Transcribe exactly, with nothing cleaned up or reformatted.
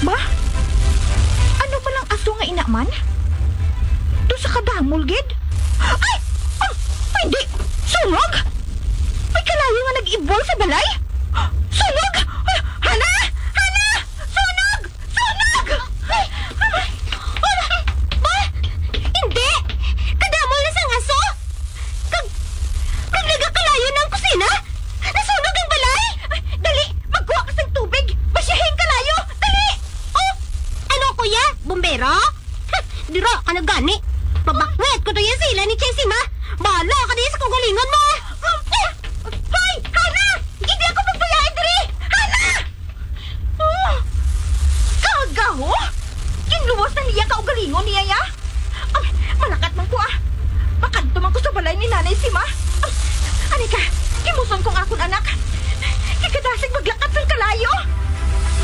Ba? Ano pa lang aso nga inaman? Doon sa kadamol, gid? Ay! Ah, hindi! Sunog! May kalayo nga nag-ibol sa balay? Sunog! Ah, Hana! Hana! Sunog! Sunog! Ay! Ay! Ay! Ba? Hindi! Kadamol na sang aso! Kag... Kag nagakalayo ng kusina? Nasunog ang balay! Ay, dali! Magkuha ka sa tubig! Masyahin kalayo! Dali! Oh! Ano, kuya? Bumbero? Ha, dira ka na gani. Mabakwet ko to yan sila ni Chesima. Bahala ka din sa kagalingan mo. Hoy! Hana! Hindi ako pagpayain diri! Hana! Oh, kagaho! Kinluwas na niya kaugalingon niya ya? Ay, malakat man ko ah! Makanto man ko sa balay ni Nanay Sima! Ay, anika, kimuson kong akon anak! Kikadasig maglakat ng kalayo!